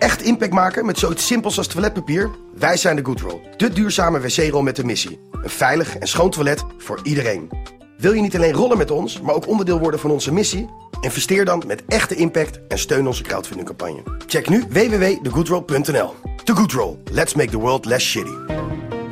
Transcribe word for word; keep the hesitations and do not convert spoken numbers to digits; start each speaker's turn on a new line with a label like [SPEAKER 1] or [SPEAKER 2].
[SPEAKER 1] echt impact maken met zoiets simpels als toiletpapier? Wij zijn de Goodroll, de duurzame wc-rol met een missie. Een veilig en schoon toilet voor iedereen. Wil je niet alleen rollen met ons, maar ook onderdeel worden van onze missie? Investeer dan met echte impact en steun onze crowdfundingcampagne. Check nu w w w punt de goodroll punt n l. The Goodroll. Let's make the world less shitty.